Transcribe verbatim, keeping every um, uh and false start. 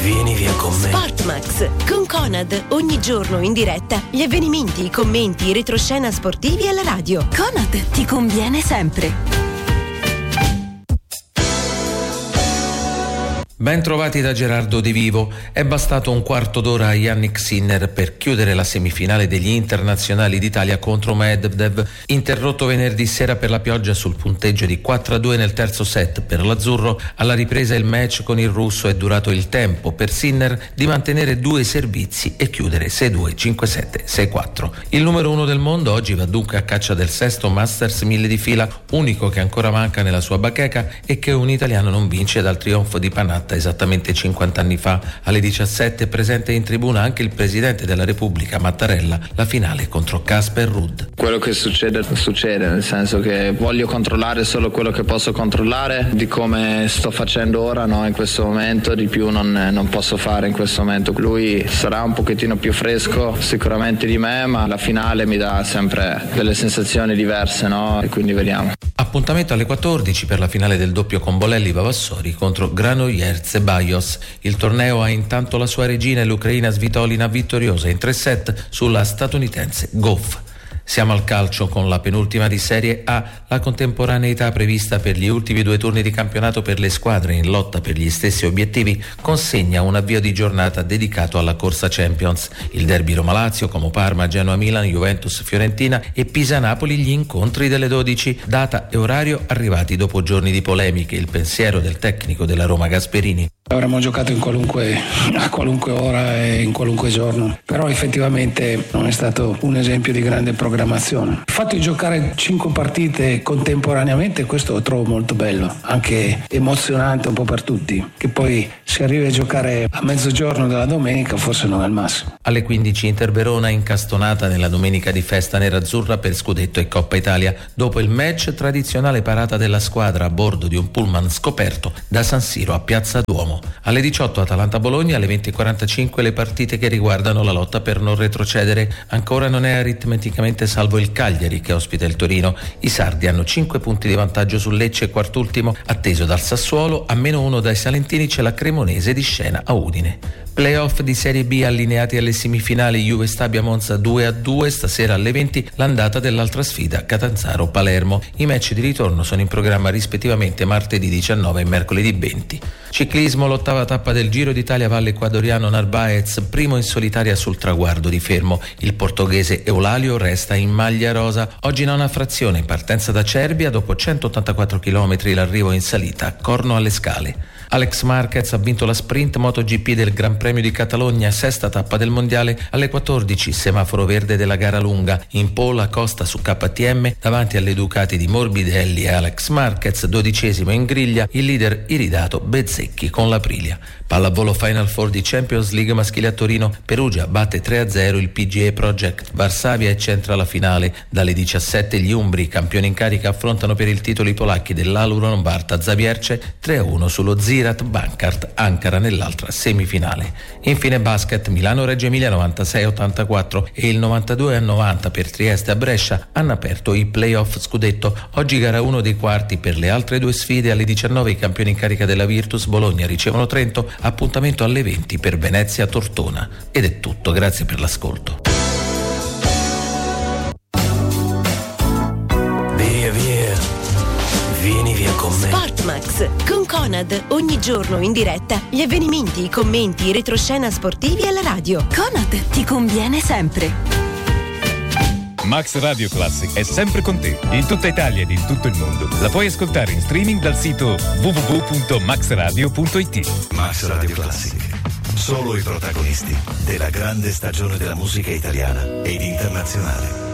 Vieni via con me. Sportmax con Conad, ogni giorno in diretta gli avvenimenti, i commenti, i retroscena sportivi alla radio. Conad ti conviene sempre. Ben trovati da Gerardo De Vivo. È bastato un quarto d'ora a Jannik Sinner per chiudere la semifinale degli internazionali d'Italia contro Medvedev, interrotto venerdì sera per la pioggia sul punteggio di quattro a due nel terzo set per l'azzurro. Alla ripresa il match con il russo è durato il tempo per Sinner di mantenere due servizi e chiudere sei due, cinque sette, sei quattro. Il numero uno del mondo oggi va dunque a caccia del sesto Masters mille di fila, unico che ancora manca nella sua bacheca e che un italiano non vince dal trionfo di Panatta esattamente cinquanta anni fa. Alle diciassette è presente in tribuna anche il presidente della Repubblica Mattarella, la finale contro Casper Ruud. Quello che succede succede, nel senso che voglio controllare solo quello che posso controllare, di come sto facendo ora, no, in questo momento, di più non, non posso fare in questo momento. Lui sarà un pochettino più fresco sicuramente di me, ma la finale mi dà sempre delle sensazioni diverse, no? E quindi vediamo. Appuntamento alle quattordici per la finale del doppio Combolelli Vavassori contro Granollers Ceballos. Il torneo ha intanto la sua regina e l'ucraina Svitolina vittoriosa in tre set sulla statunitense Goff. Siamo al calcio con la penultima di Serie A, la contemporaneità prevista per gli ultimi due turni di campionato per le squadre in lotta per gli stessi obiettivi consegna un avvio di giornata dedicato alla corsa Champions. Il derby Roma-Lazio, Como Parma, Genoa-Milan, Juventus-Fiorentina e Pisa-Napoli gli incontri delle dodici, data e orario arrivati dopo giorni di polemiche. Il pensiero del tecnico della Roma Gasperini. Avremmo giocato in qualunque, a qualunque ora e in qualunque giorno, però effettivamente non è stato un esempio di grande programmazione. Il fatto di giocare cinque partite contemporaneamente, questo lo trovo molto bello, anche emozionante un po' per tutti, che poi si arrivi a giocare a mezzogiorno della domenica forse non è il massimo. Alle quindici Inter Verona incastonata nella domenica di festa nerazzurra per scudetto e Coppa Italia, dopo il match tradizionale parata della squadra a bordo di un pullman scoperto da San Siro a Piazza Duomo. Alle diciotto Atalanta-Bologna, alle venti e quarantacinque le partite che riguardano la lotta per non retrocedere. Ancora non è aritmeticamente salvo il Cagliari che ospita il Torino. I sardi hanno cinque punti di vantaggio sul Lecce, quartultimo, atteso dal Sassuolo. A meno uno dai salentini c'è la Cremonese di scena a Udine. Playoff di Serie B allineati alle semifinali, Juve Stabia Monza due a due, stasera alle venti l'andata dell'altra sfida Catanzaro-Palermo. I match di ritorno sono in programma rispettivamente martedì diciannove e mercoledì venti. Ciclismo, l'ottava tappa del Giro d'Italia Valle Ecuadoriano Narváez, primo in solitaria sul traguardo di Fermo. Il portoghese Eulalio resta in maglia rosa. Oggi nona frazione in partenza da Cervia, dopo centottantaquattro chilometri l'arrivo in salita a Corno alle Scale. Alex Marquez ha vinto la sprint MotoGP del Gran Premio di Catalogna, sesta tappa del mondiale. Alle quattordici semaforo verde della gara lunga, in pole Costa su K T M davanti alle Ducati di Morbidelli e Alex Marquez, dodicesimo in griglia il leader iridato Bezzecchi con l'Aprilia. Pallavolo Final Four di Champions League maschile a Torino, Perugia batte tre a zero il P G A Project, Varsavia e centra la finale. Dalle diciassette gli umbri, campioni in carica, affrontano per il titolo i polacchi dell'Aluro Barta Zavierce, tre a uno sullo Zirat Bankart Ankara nell'altra semifinale. Infine basket, Milano Reggio Emilia novantasei a ottantaquattro e il novantadue a novanta per Trieste a Brescia hanno aperto i playoff scudetto. Oggi gara uno dei quarti per le altre due sfide. Alle diciannove i campioni in carica della Virtus Bologna ricevono Trento, appuntamento alle venti per Venezia Tortona. Ed è tutto, grazie per l'ascolto. Via via, vieni via con me. Sportmax con Conad, ogni giorno in diretta gli avvenimenti, i commenti, i retroscena sportivi alla radio. Conad ti conviene sempre. Max Radio Classic è sempre con te, in tutta Italia ed in tutto il mondo. La puoi ascoltare in streaming dal sito w w w punto max radio punto i t. Max Radio Classic. Solo i protagonisti della grande stagione della musica italiana ed internazionale.